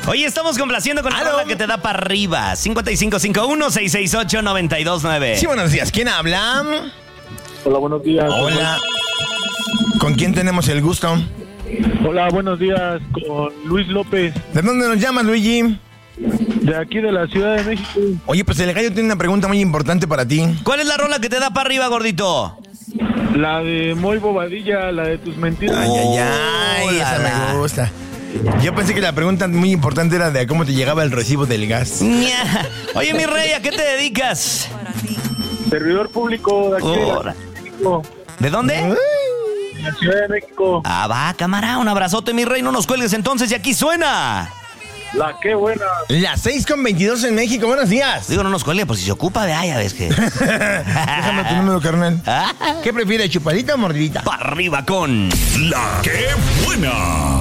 Oye, estamos complaciendo con la rola que te da para arriba. 5551-668-929. Sí, buenos días. ¿Quién habla? Hola, buenos días. Hola. ¿Con quién tenemos el gusto? Hola, buenos días. Con Luis López, ¿De dónde nos llamas, Luigi? de aquí de la Ciudad de México. Oye, pues el gallo tiene una pregunta muy importante para ti. ¿Cuál es la rola que te da para arriba, gordito? La de Moy Bobadilla, la de tus mentiras. Ay, esa me gusta. Yo pensé que la pregunta muy importante era de cómo te llegaba el recibo del gas. Ña. Oye, mi rey, ¿a qué te dedicas? Servidor público de aquí de la Ciudad de México. ¿De dónde? De la Ciudad de México. Ah, va, cámara, un abrazote, mi rey, no nos cuelgues entonces y aquí suena. La qué buena. Las 6:22 en México, buenos días. Digo, no nos cuelgue, por si se ocupa de ya ves que. Déjame tu número, carnal. Ah, ¿Qué prefieres, chupadita o mordidita? para arriba con La que buena.